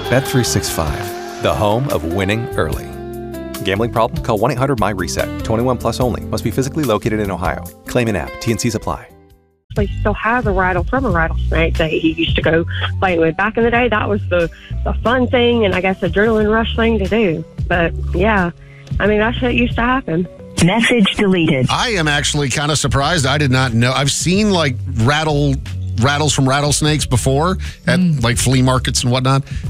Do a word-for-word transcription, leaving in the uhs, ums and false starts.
Bet three sixty-five, the home of winning early. Gambling problem? Call one eight hundred my reset. twenty-one plus only. Must be physically located in Ohio. Claim in app. T N Cs apply. He still has a rattle from a rattlesnake that he used to go play with. Back in the day, that was the, the fun thing and I guess adrenaline rush thing to do. But yeah, I mean, that shit used to happen. Message deleted. I am actually kind of surprised. I did not know. I've seen like rattle rattles from rattlesnakes before at mm. like flea markets and whatnot.